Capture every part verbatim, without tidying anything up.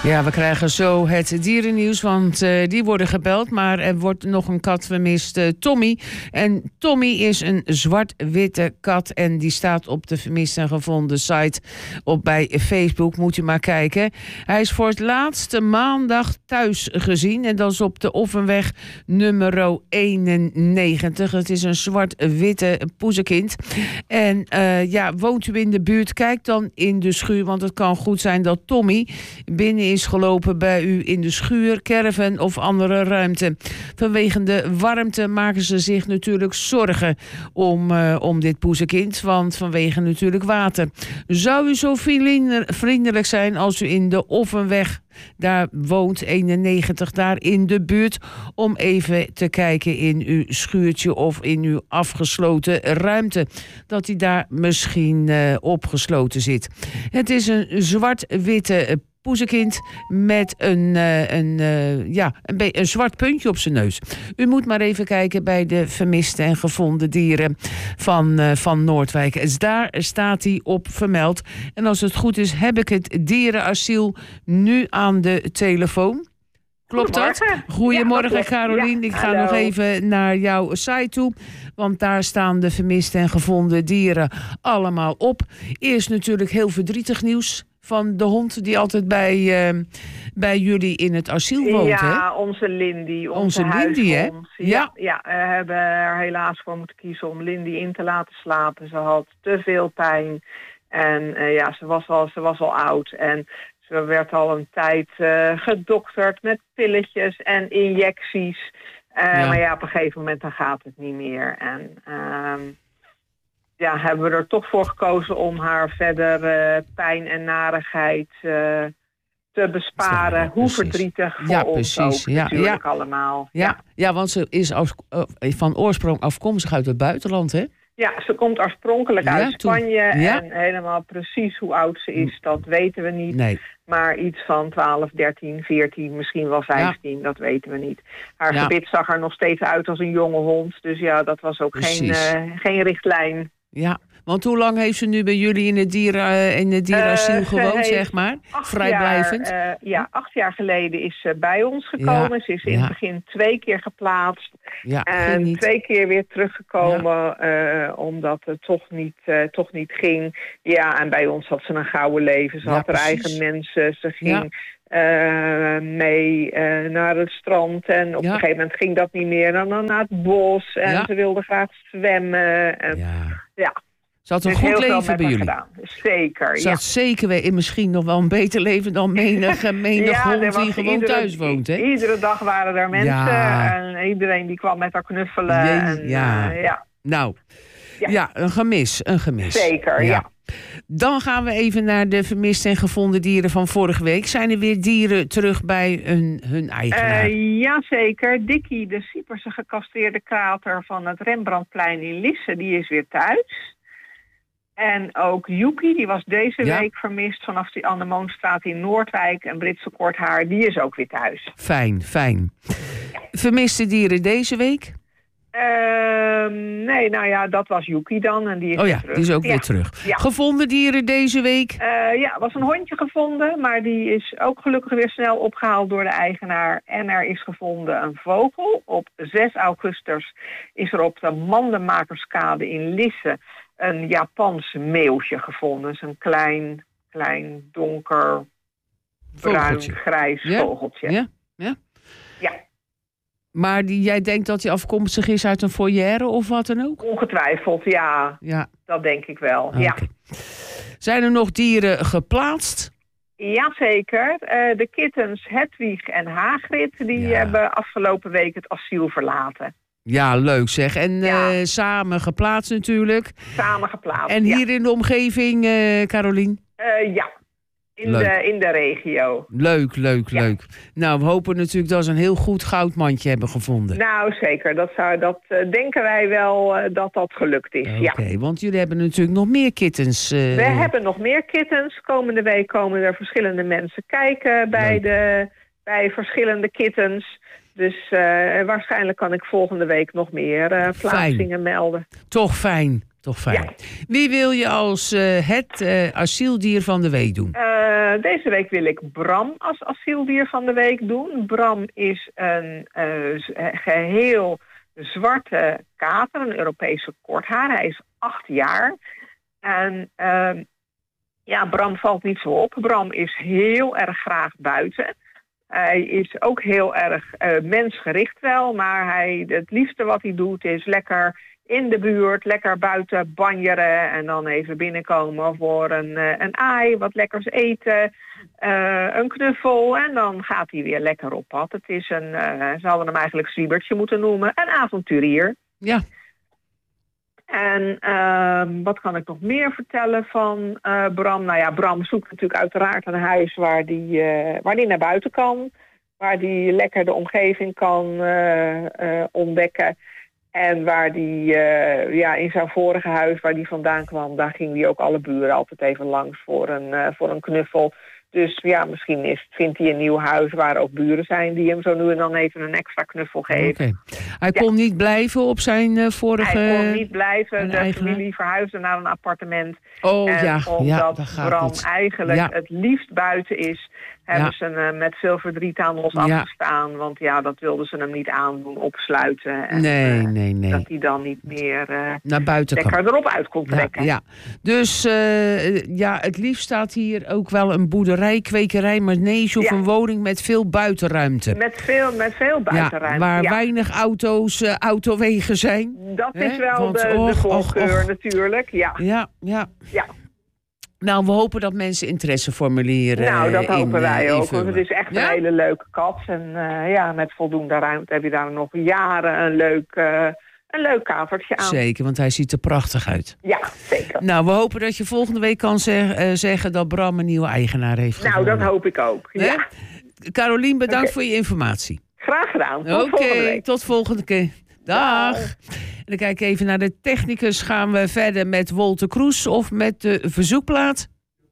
Ja, we krijgen zo het dierennieuws, want uh, die worden gebeld. Maar er wordt nog een kat vermist, uh, Tommy. En Tommy is een zwart-witte kat en die staat op de vermist en gevonden site op bij Facebook. Moet u maar kijken. Hij is voor het laatste maandag thuis gezien en dat is op de Offenweg nummer eenennegentig. Het is een zwart-witte poezenkind. En uh, ja, woont u in de buurt, kijk dan in de schuur, want het kan goed zijn dat Tommy binnen is gelopen bij u in de schuur, caravan of andere ruimte. Vanwege de warmte maken ze zich natuurlijk zorgen om, uh, om dit poezenkind, want vanwege natuurlijk water. Zou u zo vriendelijk zijn als u in de Offenweg daar woont, eenennegentig, daar in de buurt, om even te kijken in uw schuurtje of in uw afgesloten ruimte, dat hij daar misschien uh, opgesloten zit. Het is een zwart-witte poezenkind met een, uh, een, uh, ja, een, be- een zwart puntje op zijn neus. U moet maar even kijken bij de vermiste en gevonden dieren van, uh, van Noordwijk. Dus daar staat hij op vermeld. En als het goed is, heb ik het dierenasiel nu aan de telefoon. Klopt dat? Goedemorgen, ja, Carolien. Ja, ik ga hallo. nog even naar jouw site toe, want daar staan de vermiste en gevonden dieren allemaal op. Eerst natuurlijk heel verdrietig nieuws van de hond die altijd bij, uh, bij jullie in het asiel woont. Ja, hè? onze Lindy. Onze, onze Lindy, hè? Ja, ja. ja, we hebben er helaas voor moeten kiezen om Lindy in te laten slapen. Ze had te veel pijn. En uh, ja, ze was, al, ze was al oud. En ze werd al een tijd uh, gedokterd met pilletjes en injecties. Uh, ja. Maar ja, op een gegeven moment dan gaat het niet meer. En Uh, ja, hebben we er toch voor gekozen om haar verder uh, pijn en narigheid uh, te besparen. Ja, hoe verdrietig voor ja, ons precies. ook ja, natuurlijk ja. allemaal. Ja, ja. ja, want ze is af, uh, van oorsprong afkomstig uit het buitenland, hè? Ja, ze komt oorspronkelijk ja, uit Spanje. Ja. En helemaal precies hoe oud ze is, dat weten we niet. Nee. Maar iets van twaalf, dertien, veertien, misschien wel vijftien, ja. dat weten we niet. Haar ja. gebit zag er nog steeds uit als een jonge hond. Dus ja, dat was ook geen, uh, geen richtlijn. Ja, want hoe lang heeft ze nu bij jullie in het, dieren, uh, in het dierenasiel uh, gewoond, zeg maar? Vrijblijvend? Jaar, uh, ja, acht jaar geleden is ze bij ons gekomen. Ja, ze is in ja. het begin twee keer geplaatst. Ja, en twee keer weer teruggekomen, ja. uh, omdat het toch niet, uh, toch niet ging. Ja, en bij ons had ze een gouden leven. Ze ja, had haar eigen mensen. Ze ging ja. uh, mee uh, naar het strand. En op ja. een gegeven moment ging dat niet meer. En dan naar het bos. En ja. ze wilde graag zwemmen. En, ja. ja. Ze had een dus goed leven bij jullie. Gedaan. Zeker, Ze ja. had zeker weer in misschien nog wel een beter leven dan menig, menig ja, hond die gewoon iedere, thuis woont. Hè? Iedere dag waren er mensen ja. en iedereen die kwam met haar knuffelen. Jee, en, ja. Uh, ja. Nou, ja. ja, een gemis, een gemis. Zeker, ja. ja. Dan gaan we even naar de vermiste en gevonden dieren van vorige week. Zijn er weer dieren terug bij hun, hun eigenaar? Uh, Jazeker. Dikkie, de Cyperse gecastreerde kater van het Rembrandtplein in Lisse, die is weer thuis. En ook Yuki, die was deze ja. week vermist vanaf die Annemoonstraat in Noordwijk. Een Britse korthaar, die is ook weer thuis. Fijn, fijn. Ja. Vermiste dieren deze week? Uh, nee, nou ja, dat was Yuki dan. En die is oh ja, weer terug. die is ook ja. weer terug. Ja. Gevonden dieren deze week? Uh, ja, er was een hondje gevonden, maar die is ook gelukkig weer snel opgehaald door de eigenaar. En er is gevonden een vogel. Op zes augustus is er op de Mandenmakerskade in Lisse een Japans meeuwtje gevonden. Dus een klein, klein, donker, bruin, grijs ja? vogeltje. Ja, ja. Ja. Maar die, jij denkt dat hij afkomstig is uit een foyer of wat dan ook? Ongetwijfeld, ja. ja. Dat denk ik wel, okay. ja. Zijn er nog dieren geplaatst? Jazeker. Uh, de kittens Hedwig en Hagrid, die ja. hebben afgelopen week het asiel verlaten. Ja, leuk zeg. En ja. uh, samen geplaatst natuurlijk. Samen geplaatst, En hier ja. in de omgeving, uh, Carolien? Uh, ja, in de, in de regio. Leuk, leuk, ja. leuk. Nou, we hopen natuurlijk dat ze een heel goed goudmandje hebben gevonden. Nou, zeker. Dat, zou, dat uh, denken wij wel uh, dat dat gelukt is, Oké, okay, ja. want jullie hebben natuurlijk nog meer kittens. Uh... We hebben nog meer kittens. Komende week komen er verschillende mensen kijken bij, de, bij verschillende kittens. Dus uh, waarschijnlijk kan ik volgende week nog meer uh, plaatsingen melden. Toch fijn. toch fijn. Ja. Wie wil je als uh, het uh, asieldier van de week doen? Uh, deze week wil ik Bram als asieldier van de week doen. Bram is een uh, geheel zwarte kater, een Europese korthaar. Hij is acht jaar. En uh, ja, Bram valt niet zo op. Bram is heel erg graag buiten. Hij is ook heel erg uh, mensgericht wel, maar hij, het liefste wat hij doet is lekker in de buurt, lekker buiten banjeren en dan even binnenkomen voor een, uh, een aai, wat lekkers eten, uh, een knuffel en dan gaat hij weer lekker op pad. Het is een, uh, ze hadden hem eigenlijk Zwiebertje moeten noemen, een avonturier. Ja. En uh, wat kan ik nog meer vertellen van uh, Bram? Nou ja, Bram zoekt natuurlijk uiteraard een huis waar die, uh, waar die naar buiten kan. Waar die lekker de omgeving kan uh, uh, ontdekken. En waar die uh, ja, in zijn vorige huis waar die vandaan kwam, daar ging die ook alle buren altijd even langs voor een, uh, voor een knuffel. Dus ja, misschien is, vindt hij een nieuw huis waar ook buren zijn die hem zo nu en dan even een extra knuffel geven. Okay. Hij ja. kon niet blijven op zijn uh, vorige... Hij kon niet blijven. De eigenaar. familie verhuisde naar een appartement. Oh en ja, omdat ja, gaat Bram niet. eigenlijk ja. het liefst buiten is, hebben ja. ze hem met veel verdriet aan ons ja. afgestaan. Want ja, dat wilden ze hem niet aandoen, opsluiten. En, nee, uh, nee, nee. Dat hij dan niet meer uh, naar buiten lekker kan. erop uit kon trekken. Ja, ja. Dus uh, ja, het liefst staat hier ook wel een boerderij, kwekerij, manege of ja. een woning met veel buitenruimte. Met veel, met veel buitenruimte, ja, waar ja. weinig auto's, uh, autowegen zijn. Dat He? is wel Want, de, och, de voorkeur och, och. natuurlijk, ja. Ja, ja. ja. Nou, we hopen dat mensen interesseformulieren Nou, dat in, hopen wij uh, ook. Want het is echt ja? een hele leuke kat. En uh, ja, met voldoende ruimte heb je daar nog jaren een leuk, uh, een leuk katertje aan. Zeker, want hij ziet er prachtig uit. Ja, zeker. Nou, we hopen dat je volgende week kan zeg, uh, zeggen dat Bram een nieuwe eigenaar heeft Nou, gevonden. dat hoop ik ook. Ja. Carolien, bedankt okay. voor je informatie. Graag gedaan. Tot Oké, volgende week. Tot volgende keer. Dag. Dag. En dan kijk ik even naar de technicus. Gaan we verder met Wolter Kroes of met de verzoekplaat?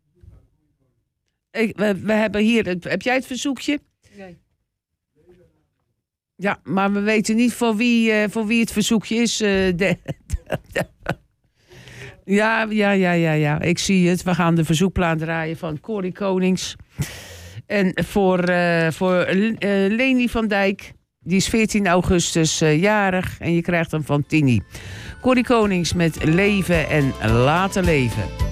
Ik, we, we hebben hier... Het, heb jij het verzoekje? Nee. Ja, maar we weten niet voor wie, uh, voor wie het verzoekje is. Uh, de, ja, ja, ja, ja, ja. Ik zie het. We gaan de verzoekplaat draaien van Corrie Konings. En voor, uh, voor uh, Leni van Dijk... Die is veertien augustus uh, jarig en je krijgt hem van Tini. Corrie Konings met Leven en Laten Leven.